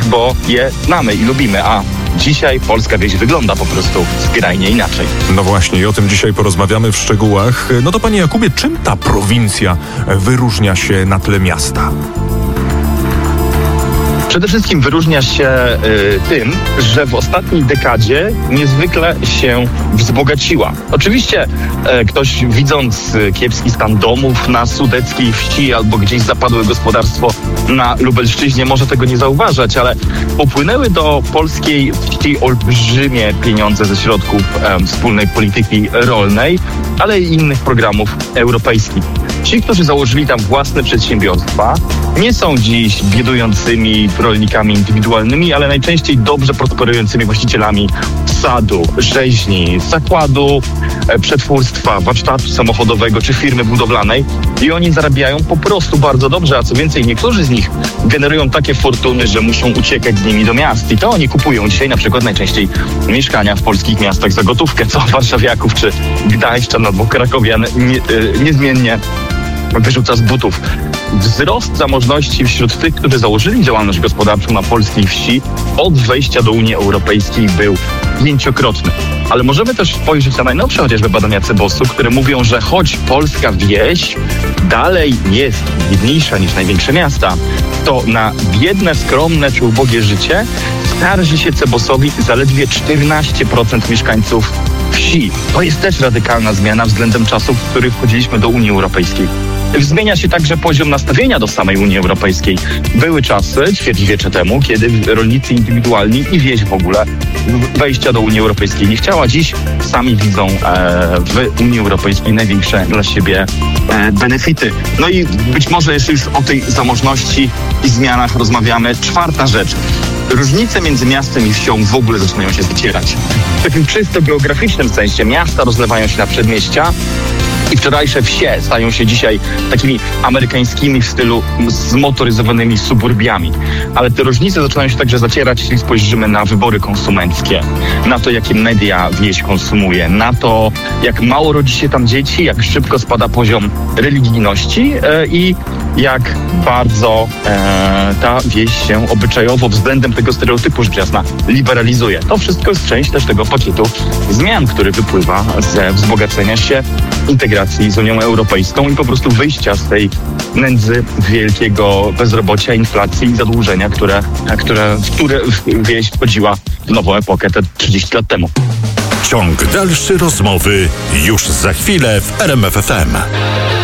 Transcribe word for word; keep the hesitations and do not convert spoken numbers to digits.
bo je znamy i lubimy, a dzisiaj polska wieś wygląda po prostu skrajnie inaczej. No właśnie, i o tym dzisiaj porozmawiamy w szczegółach. No to panie Jakubie, czym ta prowincja wyróżnia się na tle miasta? Przede wszystkim wyróżnia się y, tym, że w ostatniej dekadzie niezwykle się wzbogaciła. Oczywiście y, ktoś widząc y, kiepski stan domów na sudeckiej wsi albo gdzieś zapadłe gospodarstwo na Lubelszczyźnie może tego nie zauważać, ale popłynęły do polskiej wsi olbrzymie pieniądze ze środków y, wspólnej polityki rolnej, ale i innych programów europejskich. Ci, którzy założyli tam własne przedsiębiorstwa, nie są dziś biedującymi rolnikami indywidualnymi, ale najczęściej dobrze prosperującymi właścicielami sadu, rzeźni, zakładu, przetwórstwa, warsztatu samochodowego czy firmy budowlanej i oni zarabiają po prostu bardzo dobrze, a co więcej, niektórzy z nich generują takie fortuny, że muszą uciekać z nimi do miast i to oni kupują dzisiaj na przykład najczęściej mieszkania w polskich miastach za gotówkę, co warszawiaków czy gdańszczan albo krakowian nie, niezmiennie wyrzuca z butów. Wzrost zamożności wśród tych, którzy założyli działalność gospodarczą na polskiej wsi od wejścia do Unii Europejskiej był pięciokrotny. Ale możemy też spojrzeć na najnowsze chociażby badania Cebosu, które mówią, że choć polska wieś dalej jest biedniejsza niż największe miasta, to na biedne, skromne czy ubogie życie skarży się Cebosowi zaledwie czternaście procent mieszkańców wsi. To jest też radykalna zmiana względem czasów, w których wchodziliśmy do Unii Europejskiej. Zmienia się także poziom nastawienia do samej Unii Europejskiej. Były czasy, ćwierćwiecze temu, kiedy rolnicy indywidualni i wieś w ogóle wejścia do Unii Europejskiej nie chciała. Dziś sami widzą e, w Unii Europejskiej największe dla siebie e, benefity. No i być może jeszcze już o tej zamożności i zmianach rozmawiamy. Czwarta rzecz. Różnice między miastem i wsią w ogóle zaczynają się zacierać. W takim czysto geograficznym sensie miasta rozlewają się na przedmieścia i wczorajsze wsie stają się dzisiaj takimi amerykańskimi w stylu zmotoryzowanymi suburbiami. Ale te różnice zaczynają się także zacierać, jeśli spojrzymy na wybory konsumenckie, na to, jakie media wieś konsumuje, na to, jak mało rodzi się tam dzieci, jak szybko spada poziom religijności e, i jak bardzo e, ta wieś się obyczajowo względem tego stereotypu rzecz jasna liberalizuje. To wszystko jest część też tego pakietu zmian, który wypływa ze wzbogacenia się, integracji z Unią Europejską i po prostu wyjścia z tej nędzy, wielkiego bezrobocia, inflacji i zadłużenia, które, które, w które wieś wchodziła w nową epokę te trzydzieści lat temu. Ciąg dalszy rozmowy już za chwilę w R M F F M.